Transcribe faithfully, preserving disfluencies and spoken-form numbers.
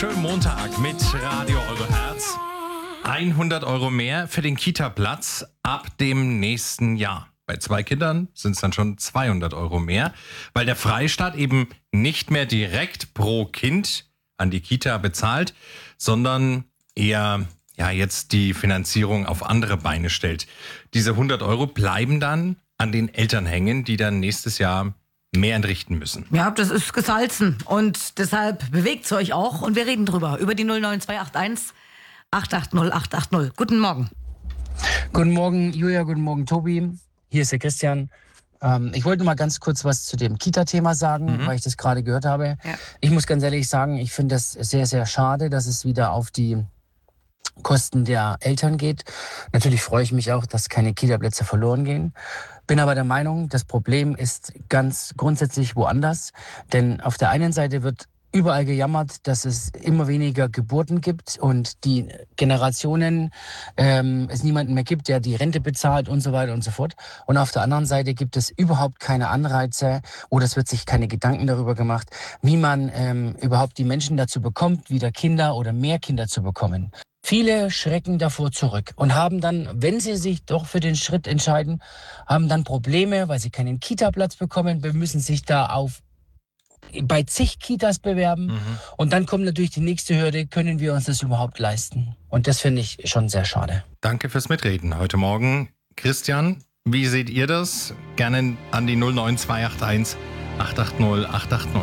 schönen Montag mit Radio Euro Herz. hundert Euro mehr für den Kita-Platz ab dem nächsten Jahr. Bei zwei Kindern sind es dann schon zweihundert Euro mehr, weil der Freistaat eben nicht mehr direkt pro Kind an die Kita bezahlt, sondern eher ja jetzt die Finanzierung auf andere Beine stellt. Diese hundert Euro bleiben dann an den Eltern hängen, die dann nächstes Jahr mehr entrichten müssen. Ja, das ist gesalzen und deshalb bewegt es euch auch und wir reden drüber, über die null neun zwei acht eins acht acht null acht acht null. Guten Morgen. Guten Morgen, Julia, guten Morgen, Tobi. Hier ist der Christian. Ähm, ich wollte mal ganz kurz was zu dem Kita-Thema sagen, mhm. weil ich das gerade gehört habe. Ja. Ich muss ganz ehrlich sagen, ich finde das sehr, sehr schade, dass es wieder auf die Kosten der Eltern geht. Natürlich freue ich mich auch, dass keine Kita-Plätze verloren gehen. Bin aber der Meinung, das Problem ist ganz grundsätzlich woanders. Denn auf der einen Seite wird überall gejammert, dass es immer weniger Geburten gibt und die Generationen ähm, es niemanden mehr gibt, der die Rente bezahlt und so weiter und so fort. Und auf der anderen Seite gibt es überhaupt keine Anreize oder es wird sich keine Gedanken darüber gemacht, wie man ähm, überhaupt die Menschen dazu bekommt, wieder Kinder oder mehr Kinder zu bekommen. Viele schrecken davor zurück und haben dann, wenn sie sich doch für den Schritt entscheiden, haben dann Probleme, weil sie keinen Kita-Platz bekommen. Wir müssen sich da auf bei zig Kitas bewerben. Mhm. Und dann kommt natürlich die nächste Hürde, können wir uns das überhaupt leisten? Und das finde ich schon sehr schade. Danke fürs Mitreden heute Morgen. Christian, wie seht ihr das? Gerne an die null neun zwei acht eins acht acht null acht acht null.